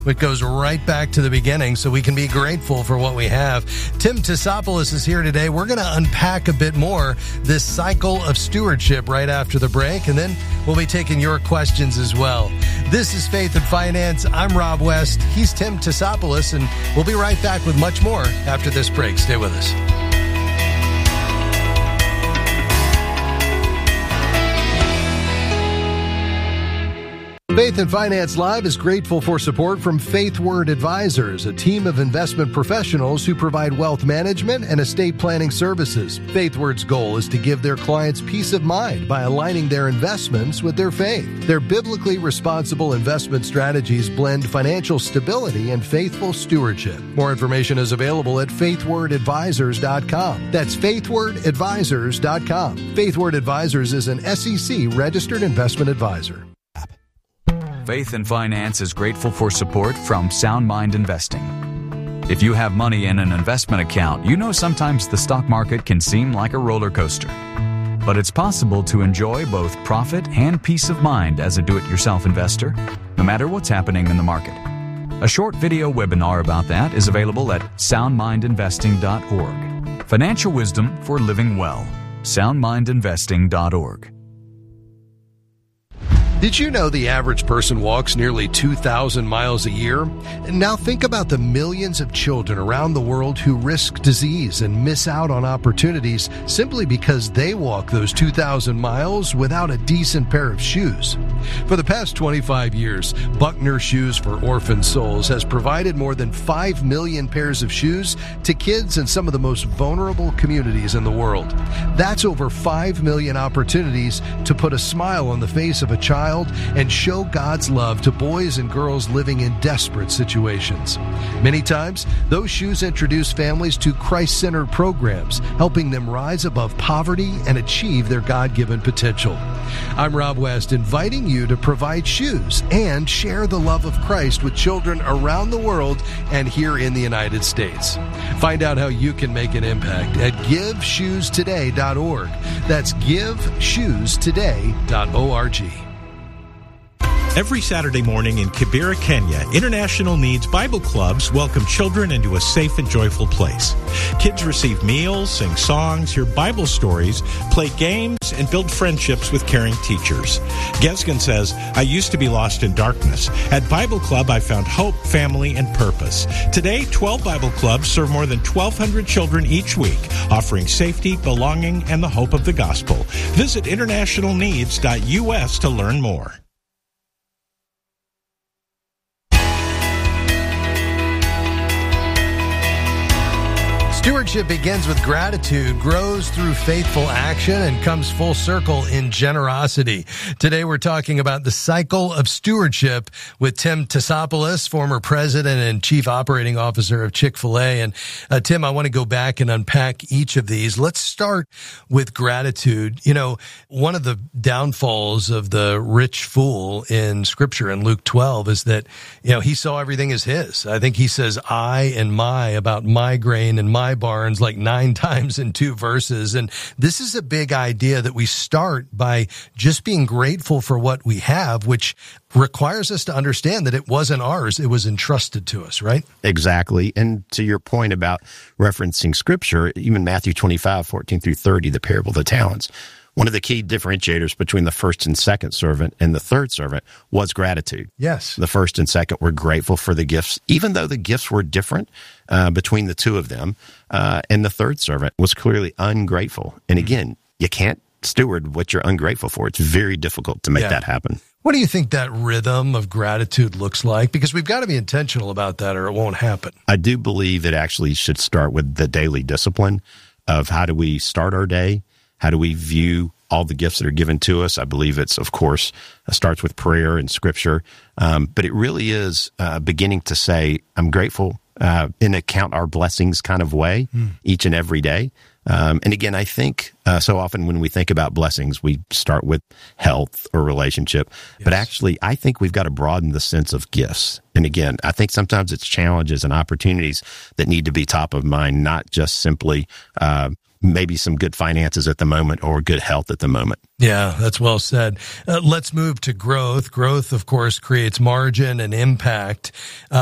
It goes right back to the beginning so we can be grateful for what we have. Tim Tassopoulos is here today. We're going to unpack a bit more this cycle of stewardship right after the break, and then we'll be taking your questions as well. This is Faith and Finance. I'm Rob West. He's Tim Tassopoulos, and we'll be right back with much more after this break. Stay with us. Faith and Finance Live is grateful for support from FaithWord Advisors, a team of investment professionals who provide wealth management and estate planning services. FaithWord's goal is to give their clients peace of mind by aligning their investments with their faith. Their biblically responsible investment strategies blend financial stability and faithful stewardship. More information is available at faithwordadvisors.com. That's faithwordadvisors.com. FaithWord Advisors is an SEC registered investment advisor. Faith and Finance is grateful for support from Sound Mind Investing. If you have money in an investment account, you know sometimes the stock market can seem like a roller coaster. But it's possible to enjoy both profit and peace of mind as a do-it-yourself investor, no matter what's happening in the market. A short video webinar about that is available at soundmindinvesting.org. Financial wisdom for living well. soundmindinvesting.org. Did you know the average person walks nearly 2,000 miles a year? Now think about the millions of children around the world who risk disease and miss out on opportunities simply because they walk those 2,000 miles without a decent pair of shoes. For the past 25 years, Buckner Shoes for Orphan Souls has provided more than 5 million pairs of shoes to kids in some of the most vulnerable communities in the world. That's over 5 million opportunities to put a smile on the face of a child and show God's love to boys and girls living in desperate situations. Many times, those shoes introduce families to Christ-centered programs, helping them rise above poverty and achieve their God-given potential. I'm Rob West, inviting you to provide shoes and share the love of Christ with children around the world and here in the United States. Find out how you can make an impact at GiveShoesToday.org. That's GiveShoesToday.org. Every Saturday morning in Kibera, Kenya, International Needs Bible Clubs welcome children into a safe and joyful place. Kids receive meals, sing songs, hear Bible stories, play games, and build friendships with caring teachers. Gesgen says, I used to be lost in darkness. At Bible Club, I found hope, family, and purpose. Today, 12 Bible Clubs serve more than 1,200 children each week, offering safety, belonging, and the hope of the gospel. Visit internationalneeds.us to learn more. Stewardship begins with gratitude, grows through faithful action, and comes full circle in generosity. Today we're talking about the cycle of stewardship with Tim Tassopoulos, former president and chief operating officer of Chick-fil-A. And Tim, I want to go back and unpack each of these. Let's start with gratitude. You know, one of the downfalls of the rich fool in Scripture in Luke 12 is that, you know, he saw everything as his. I think he says I and my about my grain and my barns like 9 times in 2 verses. And this is a big idea that we start by just being grateful for what we have, which requires us to understand that it wasn't ours. It was entrusted to us, right? Exactly. And to your point about referencing Scripture, even Matthew 25, 14 through 30, the parable of the talents, one of the key differentiators between the first and second servant and the third servant was gratitude. Yes. The first and second were grateful for the gifts, even though the gifts were different between the two of them. And the third servant was clearly ungrateful. And again, you can't steward what you're ungrateful for. It's very difficult to make that happen. What do you think that rhythm of gratitude looks like? Because we've got to be intentional about that or it won't happen. I do believe it actually should start with the daily discipline of how do we start our day? How do we view all the gifts that are given to us? I believe it's, of course, starts with prayer and Scripture. But it really is beginning to say, I'm grateful in a count our blessings kind of way each and every day. And again, I think so often when we think about blessings, we start with health or relationship. Yes. But actually, I think we've got to broaden the sense of gifts. And again, I think sometimes it's challenges and opportunities that need to be top of mind, not just simply maybe some good finances at the moment or good health at the moment. Yeah, that's well said. Let's move to growth. Growth, of course, creates margin and impact.